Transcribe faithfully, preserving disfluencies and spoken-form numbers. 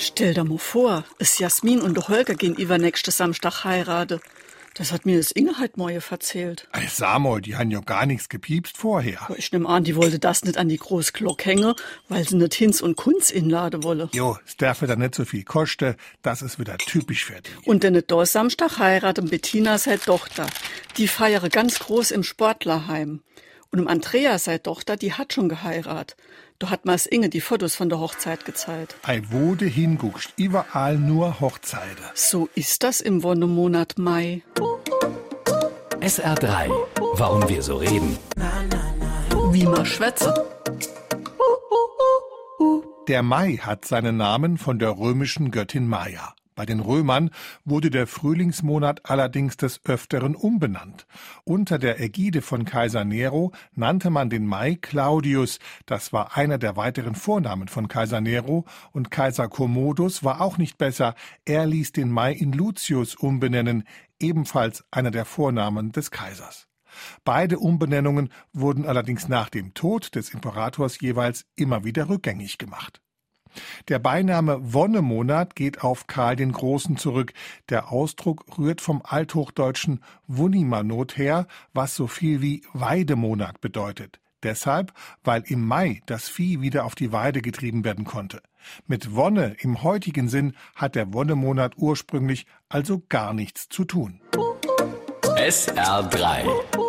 Stell dir mal vor, es Jasmin und der Holger gehen übernächste Samstag heirate. Das hat mir das Inge halt morgen erzählt. Ey, Samuel, die haben ja gar nichts gepiepst vorher. Aber ich nehm an, die wollte das nicht an die große Glocke hängen, weil sie nicht Hinz und Kunz inladen wolle. Jo, es darf wieder nicht so viel kosten, das ist wieder typisch für die. Und denn da Samstag heiraten Bettina seine Tochter. Die feiere ganz groß im Sportlerheim. Und um Andrea seine Tochter, die hat schon geheiratet. Da hat mir's Inge die Fotos von der Hochzeit gezeigt. Ei, wo du hinguckst, überall nur Hochzeiten. So ist das im Wonnemonat Mai. S R drei. Warum wir so reden. Wie man schwätze. Der Mai hat seinen Namen von der römischen Göttin Maia. Bei den Römern wurde der Frühlingsmonat allerdings des Öfteren umbenannt. Unter der Ägide von Kaiser Nero nannte man den Mai Claudius. Das war einer der weiteren Vornamen von Kaiser Nero. Und Kaiser Commodus war auch nicht besser. Er ließ den Mai in Lucius umbenennen, ebenfalls einer der Vornamen des Kaisers. Beide Umbenennungen wurden allerdings nach dem Tod des Imperators jeweils immer wieder rückgängig gemacht. Der Beiname Wonnemonat geht auf Karl den Großen zurück. Der Ausdruck rührt vom althochdeutschen Wunnimanot her, was so viel wie Weidemonat bedeutet. Deshalb, weil im Mai das Vieh wieder auf die Weide getrieben werden konnte. Mit Wonne im heutigen Sinn hat der Wonnemonat ursprünglich also gar nichts zu tun. S R drei.